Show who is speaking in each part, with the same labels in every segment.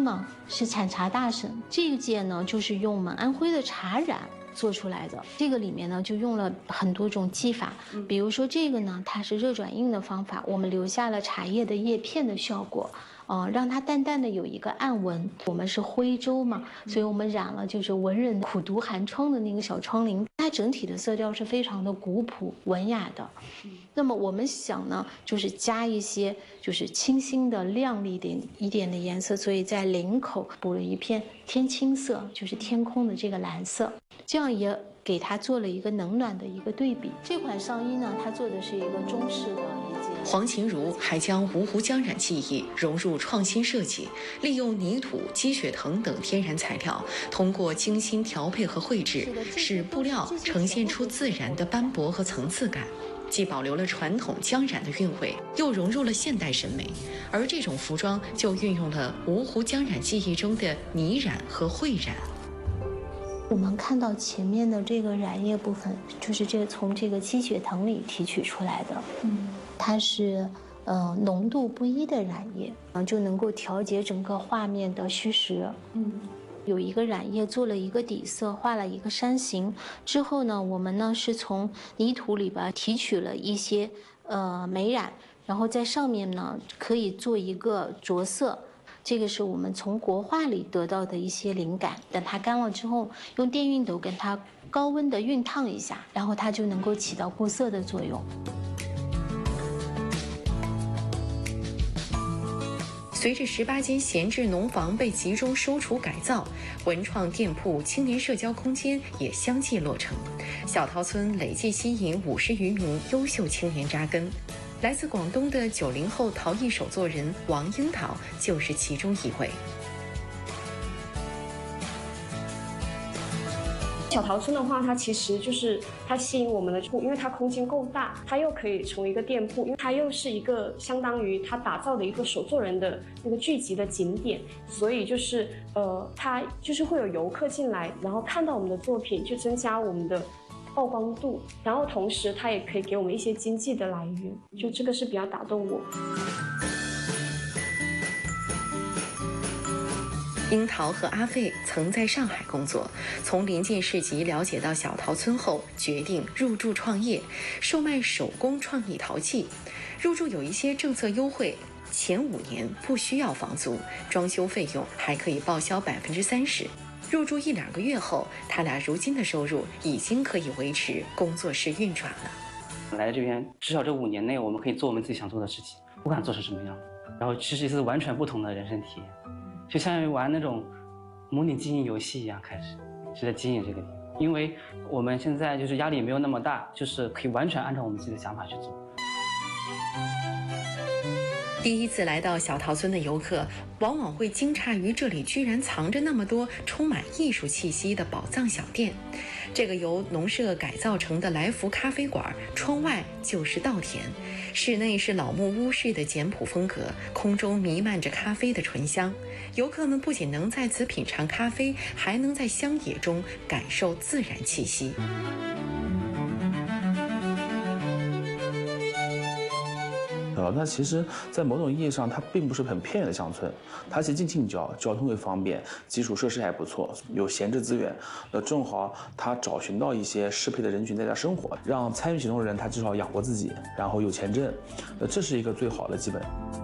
Speaker 1: 嘛是产茶大省，这一届呢就是用我们安徽的茶染做出来的。这个里面呢就用了很多种技法，比如说这个呢它是热转印的方法，我们留下了茶叶的叶片的效果，让它淡淡的有一个暗纹。我们是徽州嘛，所以我们染了就是文人苦读寒窗的那个小窗棂，它整体的色调是非常的古朴文雅的。那么我们想呢，就是加一些就是清新的亮丽一点的颜色，所以在领口补了一片天青色，就是天空的这个蓝色，这样也给它做了一个冷暖的一个对比。这款上衣呢，它做的是一个中式的一件。
Speaker 2: 黄琴如还将芜湖江染技艺融入创新设计，利用泥土、积雪藤等天然材料，通过精心调配和绘制，使布料呈现出自然的斑驳和层次感。既保留了传统江染的韵味，又融入了现代审美，而这种服装就运用了芜湖江染技艺中的泥染和绘染。
Speaker 1: 我们看到前面的这个染液部分，就是从这个积雪藤里提取出来的，它是浓度不一的染液，就能够调节整个画面的虚实。有一个染液做了一个底色，画了一个山形之后呢，我们呢是从泥土里边提取了一些美染，然后在上面呢可以做一个着色。这个是我们从国画里得到的一些灵感，等它干了之后，用电熨斗跟它高温的熨烫一下，然后它就能够起到固色的作用。
Speaker 2: 随着18间闲置农房被集中收储改造，文创店铺、青年社交空间也相继落成。小桃村累计吸引50余名优秀青年扎根。来自广东的90后陶艺手作人王樱桃就是其中一位。
Speaker 3: 小桃村的话，它其实就是它吸引我们的，因为它空间够大，它又可以从一个店铺，因为它又是一个相当于它打造的一个手作人的那个聚集的景点，所以就是它就是会有游客进来，然后看到我们的作品，就增加我们的曝光度，然后同时它也可以给我们一些经济的来源，就这个是比较打动我。
Speaker 2: 樱桃和阿费曾在上海工作，从临近市集了解到小桃村后，决定入驻创业，售卖手工创意陶器。入驻有一些政策优惠，前5年不需要房租，装修费用还可以报销30%。入驻1、2个月后，他俩如今的收入已经可以维持工作室运转了。
Speaker 4: 来这边，至少这5年内，我们可以做我们自己想做的事情，不管做成什么样。然后其实是完全不同的人生体验。就相当于玩那种模拟经营游戏一样，开始是在经营这个地方，因为我们现在就是压力没有那么大，就是可以完全按照我们自己的想法去做。
Speaker 2: 第一次来到小桃村的游客，往往会惊诧于这里居然藏着那么多充满艺术气息的宝藏小店。这个由农舍改造成的来福咖啡馆，窗外就是稻田，室内是老木屋式的简朴风格，空中弥漫着咖啡的醇香。游客们不仅能在此品尝咖啡，还能在乡野中感受自然气息。
Speaker 5: 那其实，在某种意义上，它并不是很偏远的乡村，它其实近郊，交通也方便，基础设施还不错，有闲置资源。正好它找寻到一些适配的人群在家生活，让参与行动的人他至少养活自己，然后有钱挣，这是一个最好的基本。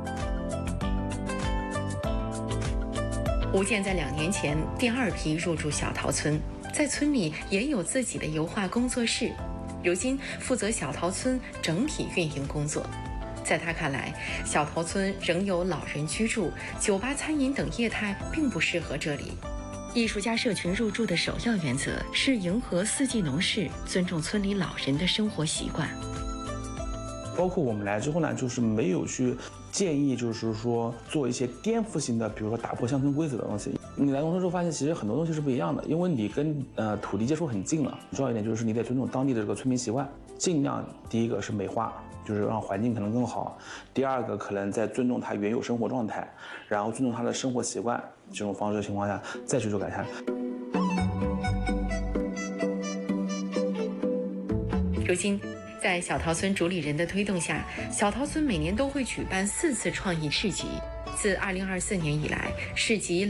Speaker 2: 吴健在2年前第2批入驻小桃村，在村里也有自己的油画工作室，如今负责小桃村整体运营工作。在他看来，小桃村仍有老人居住，酒吧、餐饮等业态并不适合这里。艺术家社群入驻的首要原则是迎合四季农事，尊重村里老人的生活习惯。
Speaker 5: 包括我们来之后呢，就是没有去建议，就是说做一些颠覆性的，比如说打破乡村规则的东西。你来农村之后发现，其实很多东西是不一样的，因为你跟土地接触很近了。重要一点就是你得尊重当地的这个村民习惯，尽量第一个是美化，就是让环境可能更好；第二个可能在尊重他原有生活状态，然后尊重他的生活习惯，这种方式的情况下再去做改善。
Speaker 2: 如今，在小桃村主理人的推动下，小桃村每年都会举办4次创意市集。自2024年以来，市集